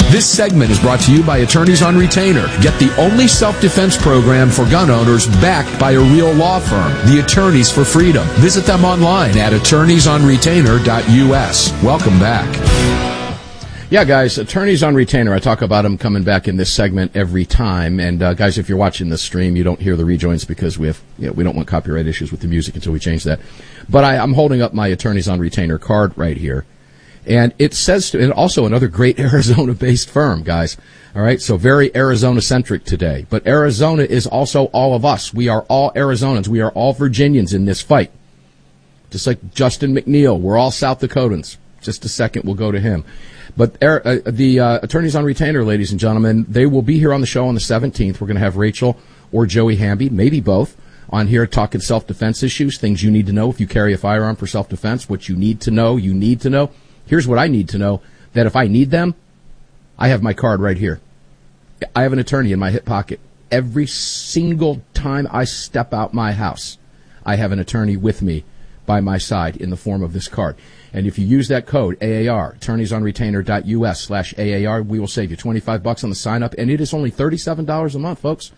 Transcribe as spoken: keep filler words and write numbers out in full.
This segment is brought to you by Attorneys on Retainer. Get the only self-defense program for gun owners backed by a real law firm, the Attorneys for Freedom. Visit them online at attorneys on retainer dot U S. Welcome back. Yeah, guys, Attorneys on Retainer. I talk about them coming back in this segment every time. And, uh, guys, if you're watching this stream, you don't hear the rejoins because we have, you know, we don't want copyright issues with the music until we change that. But I, I'm holding up my Attorneys on Retainer card right here. And it says, to, and also another great Arizona-based firm, guys. All right, so very Arizona-centric today. But Arizona is also all of us. We are all Arizonans. We are all Virginians in this fight. Just like Justin McNeil, we're all South Dakotans. Just a second, we'll go to him. But uh, the uh, Attorneys on Retainer, ladies and gentlemen, they will be here on the show on the seventeenth. We're going to have Rachel or Joey Hamby, maybe both, on here talking self-defense issues, things you need to know if you carry a firearm for self-defense, what you need to know, you need to know. Here's what I need to know, that if I need them, I have my card right here. I have an attorney in my hip pocket. Every single time I step out my house, I have an attorney with me by my side in the form of this card. And if you use that code, A A R, attorneys on retainer dot U S slash A A R, we will save you twenty-five bucks on the sign-up, and it is only thirty-seven dollars a month, folks.